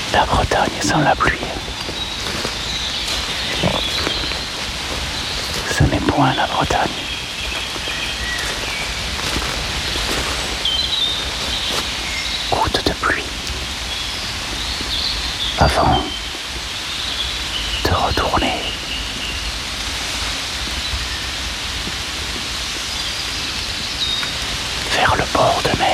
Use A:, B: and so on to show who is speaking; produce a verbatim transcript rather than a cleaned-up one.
A: La Bretagne sans la pluie, ce n'est point la Bretagne. Goutte de pluie, avant de retourner vers le bord de mer.